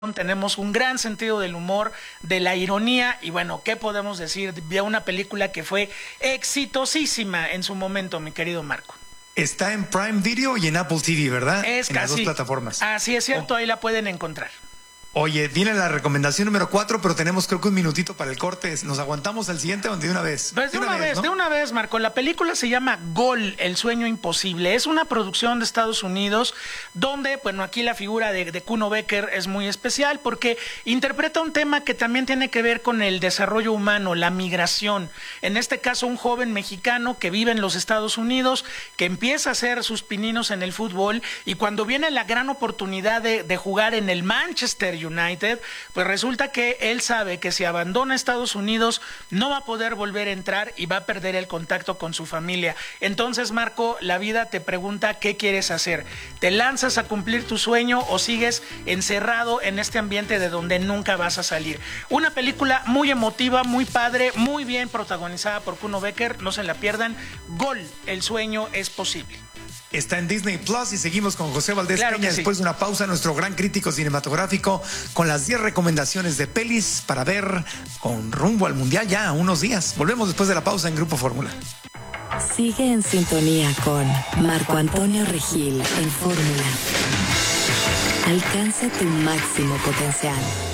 tenemos un gran sentido del humor, de la ironía y bueno, ¿qué podemos decir de una película que fue exitosísima en su momento, mi querido Marco? Está en Prime Video y en Apple TV, ¿verdad? Es en casi, las dos plataformas. Así es cierto, ahí la pueden encontrar. Oye, viene la recomendación número 4, pero tenemos creo que un minutito para el corte. ¿Nos aguantamos al siguiente o de una vez? Pues de una vez, Marco. La película se llama Gol, el sueño imposible. Es una producción de Estados Unidos donde, bueno, aquí la figura de Kuno Becker es muy especial porque interpreta un tema que también tiene que ver con el desarrollo humano, la migración. En este caso, un joven mexicano que vive en los Estados Unidos, que empieza a hacer sus pininos en el fútbol y cuando viene la gran oportunidad de jugar en el Manchester United, pues resulta que él sabe que si abandona Estados Unidos no va a poder volver a entrar y va a perder el contacto con su familia. Entonces, Marco, la vida te pregunta qué quieres hacer. ¿Te lanzas a cumplir tu sueño o sigues encerrado en este ambiente de donde nunca vas a salir? Una película muy emotiva, muy padre, muy bien protagonizada por Kuno Becker. No se la pierdan. Gol, el sueño es posible. Está en Disney Plus y seguimos con José Valdés Peña después de una pausa, nuestro gran crítico cinematográfico, con las 10 recomendaciones de pelis para ver con rumbo al Mundial ya a unos días. Volvemos después de la pausa en Grupo Fórmula. Sigue en sintonía con Marco Antonio Regil en Fórmula. Alcanza tu máximo potencial.